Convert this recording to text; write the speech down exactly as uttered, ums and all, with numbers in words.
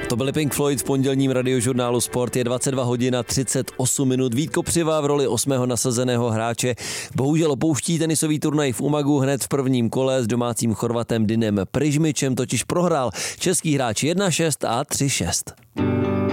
To byly Pink Floyd v pondělním radiožurnálu Sport. Je dvacet dva hodin a třicet osm minut. Vít Kopřiva v roli osmého nasazeného hráče bohužel opouští tenisový turnaj v Umagu hned v prvním kole s domácím Chorvatem Dinem Prižmičem, totiž prohrál český hráč jedna šest a tři šest.